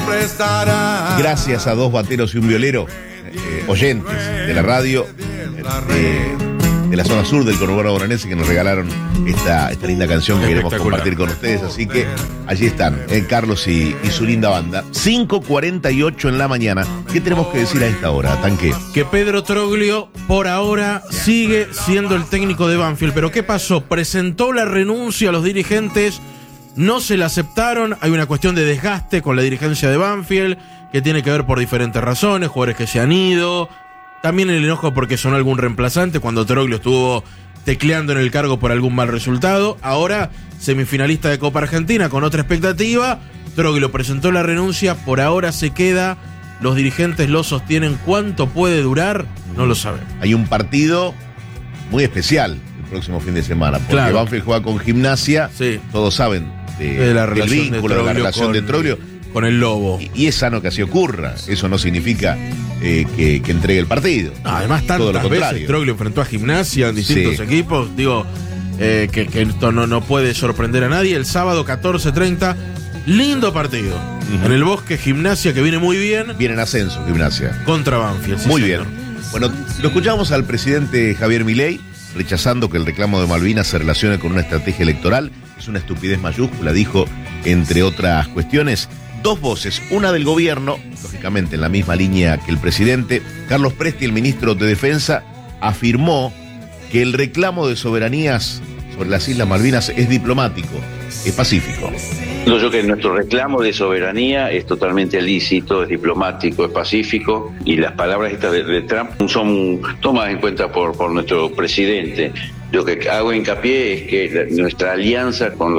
Gracias a dos bateros y un violero, oyentes de la radio, de la zona sur del conurbano bonaerense, que nos regalaron esta linda canción que queremos compartir con ustedes. Así que allí están, Carlos y su linda banda. 5:48 en la mañana. ¿Qué tenemos que decir a esta hora, Tanque? Que Pedro Troglio, por ahora, sigue siendo el técnico de Banfield. ¿Pero qué pasó? Presentó la renuncia a los dirigentes, no se la aceptaron. Hay una cuestión de desgaste con la dirigencia de Banfield, que tiene que ver por diferentes razones, jugadores que se han ido. También el enojo porque sonó algún reemplazante cuando Troglio estuvo tecleando en el cargo por algún mal resultado. Ahora, semifinalista de Copa Argentina con otra expectativa. Troglio presentó la renuncia, por ahora se queda. Los dirigentes lo sostienen. ¿Cuánto puede durar? No lo saben. Hay un partido muy especial el próximo fin de semana, porque claro, Banfield juega con Gimnasia. Sí. Todos saben de la del vínculo, de la relación de Troglio. Con el Lobo. Y es sano que así ocurra. Eso no significa que entregue el partido. Además, tantas veces Troglio enfrentó a Gimnasia en distintos equipos. Digo, que esto no puede sorprender a nadie. El sábado 14:30, lindo partido. En el Bosque, Gimnasia, que viene muy bien. Viene en ascenso, Gimnasia. Contra Banfield. Muy bien. Bueno, lo escuchamos al presidente Javier Milei rechazando que el reclamo de Malvinas se relacione con una estrategia electoral. Es una estupidez mayúscula, dijo, entre otras cuestiones. Dos voces, una del gobierno, lógicamente en la misma línea que el presidente. Carlos Presti, el ministro de Defensa, afirmó que el reclamo de soberanías sobre las Islas Malvinas es diplomático, es pacífico. Yo creo que nuestro reclamo de soberanía es totalmente lícito, es diplomático, es pacífico, y las palabras estas de Trump son tomadas en cuenta por nuestro presidente. Lo que hago hincapié es que nuestra alianza con